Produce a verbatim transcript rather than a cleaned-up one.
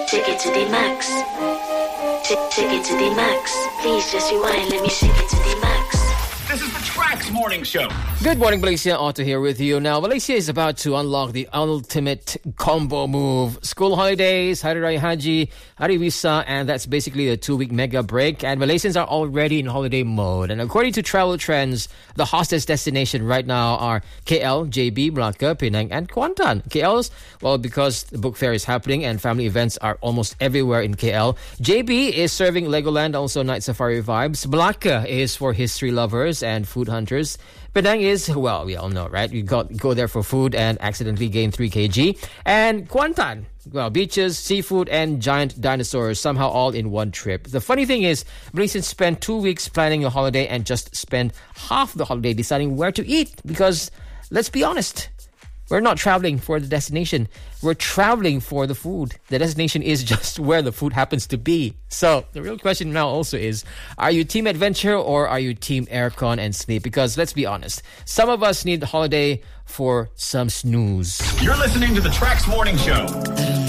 Take it to the max. Take, take it to the max. Please just rewind, let me take it to the max. This is the Trax Morning Show. Good morning, Malaysia. Otto here with you. Now, Malaysia is about to unlock the ultimate combo move. School holidays, Hari Raya Haji, Hari Wisa, and that's basically a two-week mega break. And Malaysians are already in holiday mode. And according to Travel Trends, the hottest destination right now are K L, J B, Melaka, Penang, and Kuantan. K L's, well, because the book fair is happening and family events are almost everywhere in K L. J B is serving Legoland, also night safari vibes. Melaka is for history lovers and food hunters. Penang is, well, we all know, right? You got go there for food and accidentally gain three kilograms. And Kuantan, well, beaches, seafood, and giant dinosaurs, somehow all in one trip. The funny thing is, Malaysians spend two weeks planning a holiday and just spend half the holiday deciding where to eat. Because, let's be honest, we're not traveling for the destination. We're traveling for the food. The destination is just where the food happens to be. So, the real question now also is, are you team adventure or are you team aircon and sleep? Because, let's be honest, some of us need the holiday for some snooze. You're listening to the Trax Morning Show.